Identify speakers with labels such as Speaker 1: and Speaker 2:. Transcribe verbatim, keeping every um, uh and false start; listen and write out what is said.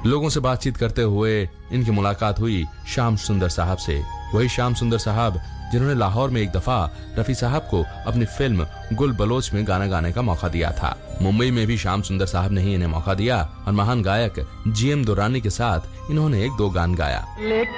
Speaker 1: लोगों से बातचीत करते हुए इनकी मुलाकात हुई श्याम सुंदर साहब से। वही श्याम सुंदर साहब जिन्होंने लाहौर में एक दफा रफी साहब को अपनी फिल्म गुल बलोच में गाना गाने का मौका दिया था। मुंबई में भी श्याम सुंदर साहब ने ही इन्हें मौका दिया और महान गायक जी एम दुर्रानी के साथ इन्होंने एक दो गान गाया।